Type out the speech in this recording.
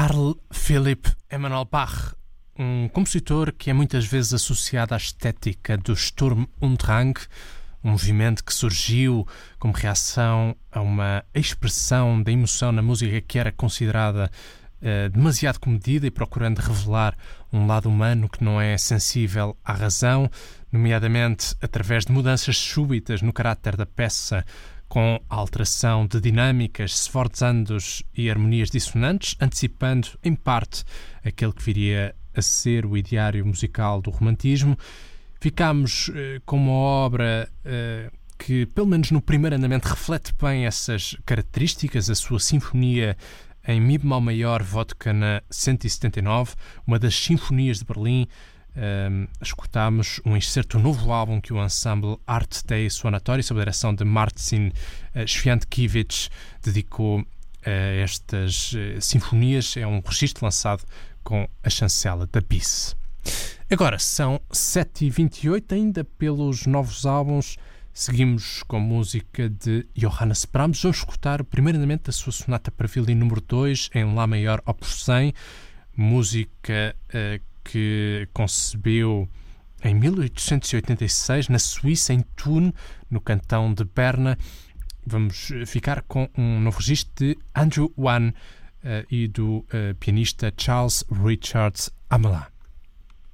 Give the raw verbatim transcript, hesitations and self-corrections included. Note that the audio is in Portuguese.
Carl Philipp Emanuel Bach, um compositor que é muitas vezes associado à estética do Sturm und Drang, um movimento que surgiu como reação a uma expressão da emoção na música que era considerada uh, demasiado comedida e procurando revelar um lado humano que não é sensível à razão, nomeadamente através de mudanças súbitas no caráter da peça, com a alteração de dinâmicas, sforzandos e harmonias dissonantes, antecipando, em parte, aquele que viria a ser o ideário musical do romantismo. Ficámos uh, com uma obra uh, que, pelo menos no primeiro andamento, reflete bem essas características, a sua sinfonia em Mi bemol maior, vodka na cento e setenta e nove, uma das sinfonias de Berlim. Um, escutámos um excerto do novo álbum que o ensemble Art Day Sonatório, sob a direção de Marcin uh, Swiatkiewicz, dedicou a estas uh, sinfonias. É um registro lançado com a chancela da Bis. Agora são sete e vinte e oito, ainda pelos novos álbuns. Seguimos com música de Johannes Brahms. Vamos escutar o primeiro andamento da sua sonata para violino número dois em Lá maior opus cem, música uh, que concebeu em mil oitocentos e oitenta e seis na Suíça, em Thun, no cantão de Berna. Vamos ficar com um novo registro de Andrew Wan uh, e do uh, pianista Charles Richard Amelin.